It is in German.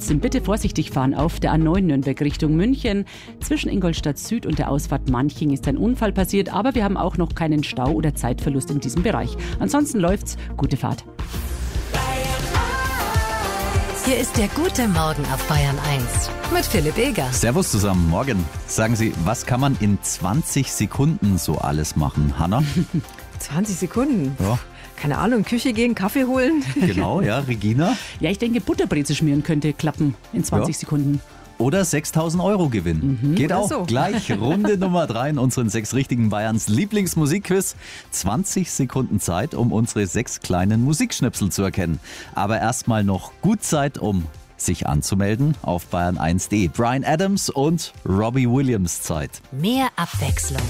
Trotzdem bitte vorsichtig fahren auf der A9 Nürnberg Richtung München. Zwischen Ingolstadt Süd und der Ausfahrt Manching ist ein Unfall passiert, aber wir haben auch noch keinen Stau oder Zeitverlust in diesem Bereich. Ansonsten läuft's. Gute Fahrt. Hier ist der gute Morgen auf Bayern 1 mit Philipp Eger. Servus zusammen, morgen. Sagen Sie, was kann man in 20 Sekunden so alles machen, Hanna? 20 Sekunden? Ja. Keine Ahnung, Küche gehen, Kaffee holen. Genau, ja, Regina. Ja, ich denke, Butterbreze schmieren könnte klappen in 20 Sekunden. Oder 6.000 Euro gewinnen. Geht oder auch so. gleich. Runde Nummer 3 in unseren 6 richtigen Bayerns Lieblingsmusikquiz. 20 Sekunden Zeit, um unsere 6 kleinen Musikschnipsel zu erkennen. Aber erstmal noch gut Zeit, um sich anzumelden auf bayern1.de. Bryan Adams und Robbie Williams Zeit. Mehr Abwechslung